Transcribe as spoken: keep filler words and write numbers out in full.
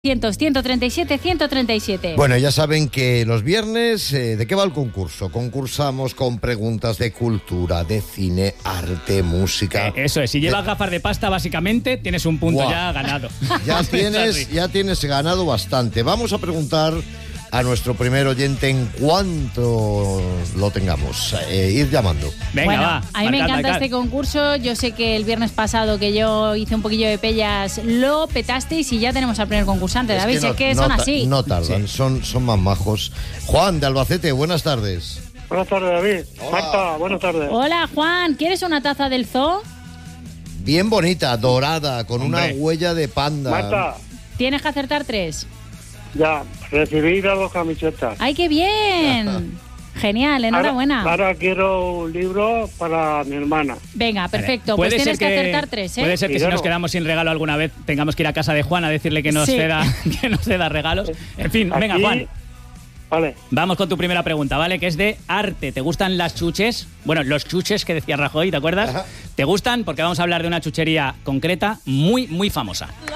ciento treinta y siete, ciento treinta y siete. Bueno, ya saben que los viernes, eh, ¿de qué va el concurso? Concursamos con preguntas de cultura, de cine, arte, música. Eh, eso es, si llevas de... gafas de pasta, básicamente tienes un punto Buah. ya ganado. Ya tienes, ya tienes ganado bastante. Vamos a preguntar a nuestro primer oyente en cuanto lo tengamos. Eh, ir llamando. Venga, bueno, va. a mí me marcad, encanta marcad. este concurso. Yo sé que el viernes pasado que yo hice un poquillo de pellas lo petasteis y ya tenemos al primer concursante, David. Es que, no, es que no son ta- así. No tardan, Sí. son, son más majos. Juan, de Albacete, buenas tardes. Buenas tardes, David. Hola. Marta, buenas tardes. Hola, Juan. ¿Quieres una taza del zoo? Bien bonita, dorada, con Hombre. una huella de panda. Marta, Tienes que acertar tres. ya, recibí las dos camisetas. ¡Ay, qué bien! Genial, enhorabuena. Ahora, ahora quiero un libro para mi hermana. Venga, perfecto. Puede Pues ser tienes que, acertar tres, ¿eh? Puede ser que Y si claro. nos quedamos sin regalo alguna vez tengamos que ir a casa de Juan a decirle que nos, Sí. ceda, que nos ceda regalos. En fin, venga, Aquí- Juan. Vale. Vamos con tu primera pregunta, ¿vale? Que es de arte. ¿Te gustan las chuches? Bueno, los chuches que decía Rajoy, ¿te acuerdas? Ajá. ¿Te gustan? Porque vamos a hablar de una chuchería concreta muy, muy famosa.